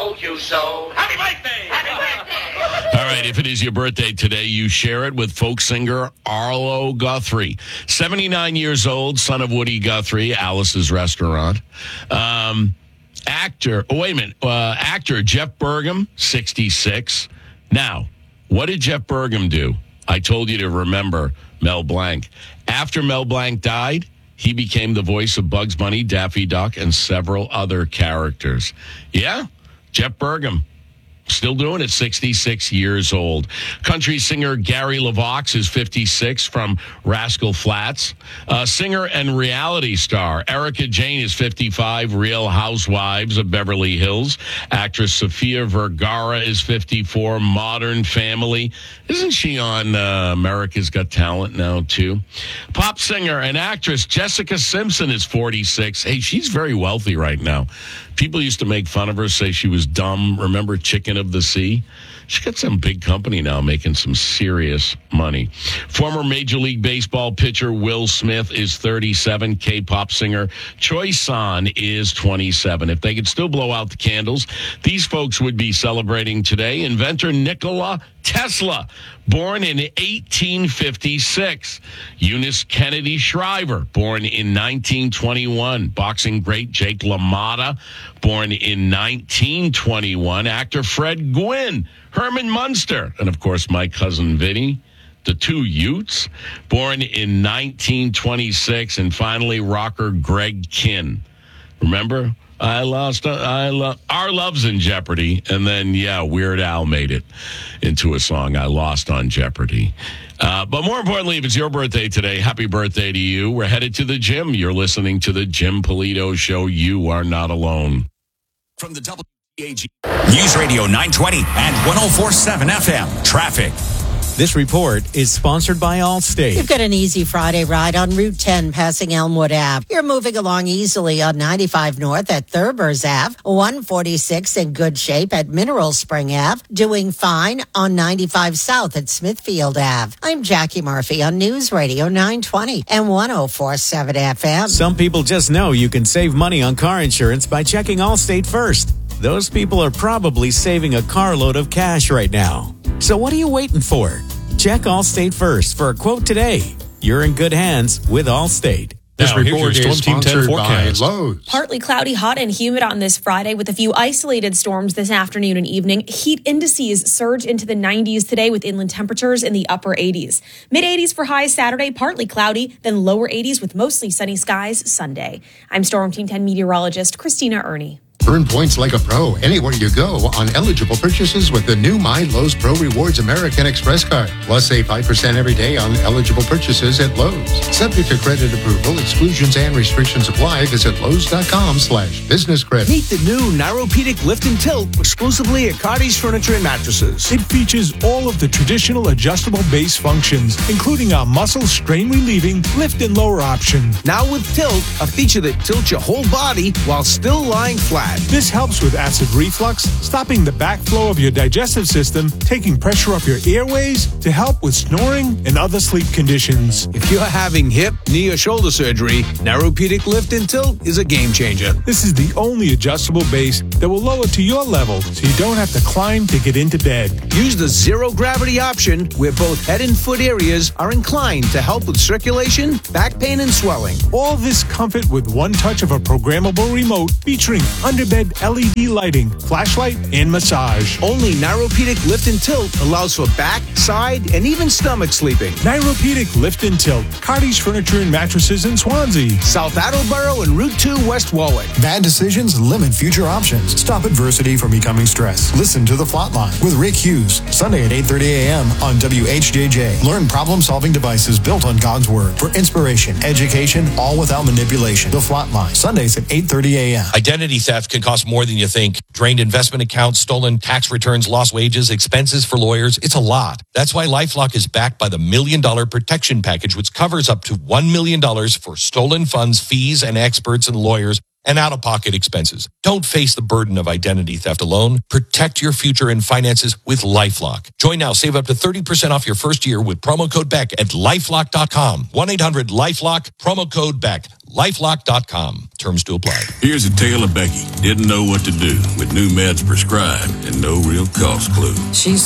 told you so. Happy birthday! Happy birthday! All right, if it is your birthday today, you share it with folk singer Arlo Guthrie. 79 years old, son of Woody Guthrie, Alice's Restaurant. Actor Jeff Burgum, 66. Now, what did Jeff Burgum do? I told you to remember Mel Blanc. After Mel Blanc died, he became the voice of Bugs Bunny, Daffy Duck, and several other characters. Yeah, Jeff Burgum. Still doing it, 66 years old. Country singer Gary LaVox is 56 from Rascal Flatts. Singer and reality star Erica Jane is 55, Real Housewives of Beverly Hills. Actress Sofia Vergara is 54, Modern Family. Isn't she on America's Got Talent now, too? Pop singer and actress Jessica Simpson is 46. Hey, she's very wealthy right now. People used to make fun of her, say she was dumb. Remember Chicken of the Sea? She got some big company now making some serious money. Former Major League Baseball pitcher Will Smith is 37. K-pop singer Choi San is 27. If they could still blow out the candles, these folks would be celebrating today. Inventor Nikola Tesla, born in 1856. Eunice Kennedy Shriver, born in 1921. Boxing great Jake LaMotta, born in 1921. Actor Fred Gwynne, Herman Munster, and of course my cousin Vinny, the two Utes, born in 1926. And finally, rocker Greg Kihn. Remember? Our Love's in Jeopardy. And then, Weird Al made it into a song, I Lost on Jeopardy. But more importantly, if it's your birthday today, happy birthday to you. We're headed to the gym. You're listening to the Jim Polito Show. You are not alone. From the WAG News Radio 920 and 104.7 FM. Traffic. This report is sponsored by Allstate. You've got an easy Friday ride on Route 10 passing Elmwood Ave. You're moving along easily on 95 North at Thurbers Ave, 146 in good shape at Mineral Spring Ave, doing fine on 95 South at Smithfield Ave. I'm Jackie Murphy on News Radio 920 and 104.7 FM. Some people just know you can save money on car insurance by checking Allstate first. Those people are probably saving a carload of cash right now. So what are you waiting for? Check Allstate first for a quote today. You're in good hands with Allstate. This report is sponsored by Lowe's. Partly cloudy, hot and humid on this Friday with a few isolated storms this afternoon and evening. Heat indices surge into the 90s today with inland temperatures in the upper 80s. Mid-80s for highs Saturday, partly cloudy, then lower 80s with mostly sunny skies Sunday. I'm Storm Team 10 meteorologist Christina Ernie. Earn points like a pro anywhere you go on eligible purchases with the new My Lowe's Pro Rewards American Express card. Plus, save 5% every day on eligible purchases at Lowe's. Subject to credit approval, exclusions and restrictions apply. Visit Lowe's.com/business credit. Meet the new Neuropedic Lift and Tilt exclusively at Cardi's Furniture and Mattresses. It features all of the traditional adjustable base functions, including our muscle strain relieving lift and lower option. Now with Tilt, a feature that tilts your whole body while still lying flat. This helps with acid reflux, stopping the backflow of your digestive system, taking pressure off your airways to help with snoring and other sleep conditions. If you're having hip, knee, or shoulder surgery, Neuropedic Lift and Tilt is a game changer. This is the only adjustable base that will lower to your level so you don't have to climb to get into bed. Use the zero gravity option where both head and foot areas are inclined to help with circulation, back pain, and swelling. All this comfort with one touch of a programmable remote featuring underbed LED lighting, flashlight, and massage. Only Neuropedic Lift and Tilt allows for back, side, and even stomach sleeping. Neuropedic Lift and Tilt, Cardi's Furniture and Mattresses in Swansea, South Attleboro, and Route 2 West Warwick. Bad decisions limit future options. Stop adversity from becoming stress. Listen to The Flatline with Rick Hughes, Sunday at 8:30 a.m. on WHJJ. Learn problem-solving devices built on God's Word for inspiration, education, all without manipulation. The Flatline, Sundays at 8:30 a.m. Identity theft can cost more than you think. Drained investment accounts, stolen tax returns, lost wages, expenses for lawyers. It's a lot. That's why LifeLock is backed by the $1 Million Protection Package, which covers up to $1 million for stolen funds, fees, and experts and lawyers and out-of-pocket expenses. Don't face the burden of identity theft alone. Protect your future and finances with LifeLock. Join now. Save up to 30% off your first year with promo code BECK at LifeLock.com. 1-800-LifeLock, promo code BECK. LifeLock.com. Terms to apply. Here's a tale of Becky. Didn't know what to do with new meds prescribed and no real cost clue. She's